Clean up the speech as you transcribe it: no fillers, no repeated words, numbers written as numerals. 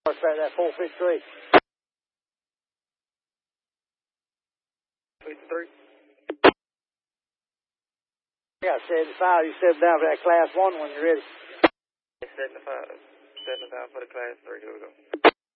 Start that 453. 53. Yeah, 75. You step down for that class 1 when you're ready. 75. 75 for the class 3. Here we go.